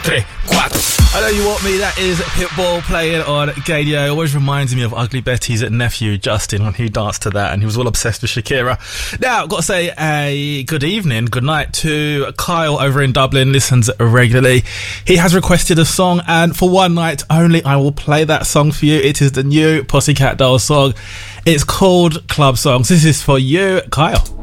3, 4. I know you want me. That is Pitbull playing on Gadio. It always reminds me of Ugly Betty's nephew Justin when he danced to that, and he was all obsessed with Shakira. Now, I've got to say a good evening, good night to Kyle over in Dublin. Listens regularly. He has requested a song, and for one night only, I will play that song for you. It is the new Pussycat Dolls song. It's called Club Songs. This is for you, Kyle.